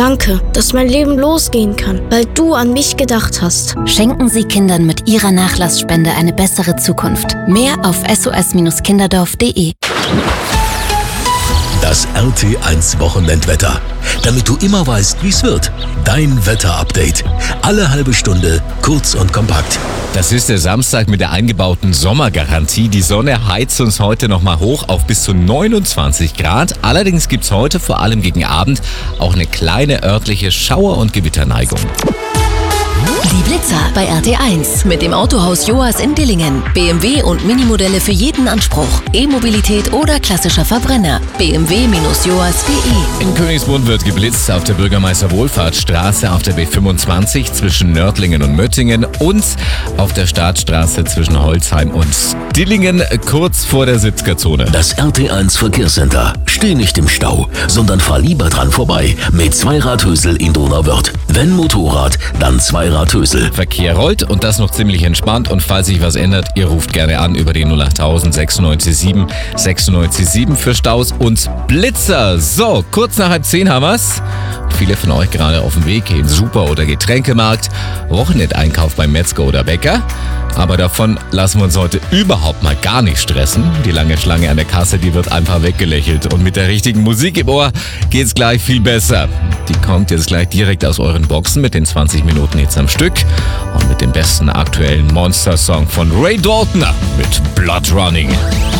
Danke, dass mein Leben losgehen kann, weil du an mich gedacht hast. Schenken Sie Kindern mit Ihrer Nachlassspende eine bessere Zukunft. Mehr auf sos-kinderdorf.de. Das RT1 Wochenendwetter. Damit du immer weißt, wie es wird. Dein Wetterupdate. Alle halbe Stunde, kurz und kompakt. Das ist der Samstag mit der eingebauten Sommergarantie. Die Sonne heizt uns heute nochmal hoch auf bis zu 29 Grad. Allerdings gibt es heute vor allem gegen Abend auch eine kleine örtliche Schauer- und Gewitterneigung. Die Blitzer bei RT1 mit dem Autohaus Joas in Dillingen. BMW und Minimodelle für jeden Anspruch. E-Mobilität oder klassischer Verbrenner. bmw-joas.de. In Königsbrunn wird geblitzt auf der Bürgermeister-Wohlfahrtsstraße, auf der B25 zwischen Nördlingen und Möttingen und auf der Startstraße zwischen Holzheim und Dillingen, kurz vor der 70er-Zone. Das RT1 Verkehrscenter. Steh nicht im Stau, sondern fahr lieber dran vorbei mit Zweiradhösel in Donauwörth. Wenn Motorrad, dann Zweiradhösel. Verkehr rollt und das noch ziemlich entspannt. Und falls sich was ändert, ihr ruft gerne an über die 08000 967 967 für Staus und Blitzer. So, kurz nach 9:30 haben wir's. Viele von euch gerade auf dem Weg in den Super- oder Getränkemarkt, Wochenendeinkauf beim Metzger oder Bäcker. Aber davon lassen wir uns heute überhaupt mal gar nicht stressen. Die lange Schlange an der Kasse, die wird einfach weggelächelt. Und mit der richtigen Musik im Ohr geht's gleich viel besser. Die kommt jetzt gleich direkt aus euren Boxen mit den 20 Minuten Hits am Stück und mit dem besten aktuellen Monster-Song von Ray Dalton mit Blood Running.